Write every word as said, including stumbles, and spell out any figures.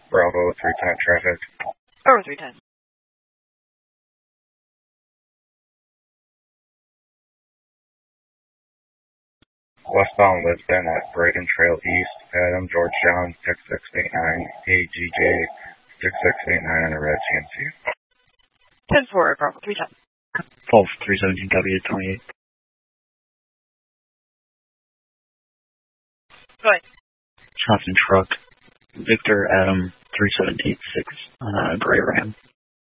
Bravo, three ten traffic. Over three ten. Westbound Lisbon at Brighton Trail East, Adam Georgetown six six eight nine, A G J six six eight nine on a red G M C. ten four, Bravo, three ten. False three seventeen, W twenty-eight. Go ahead. Shots in truck. Victor Adam three seven eight six on a gray Ram.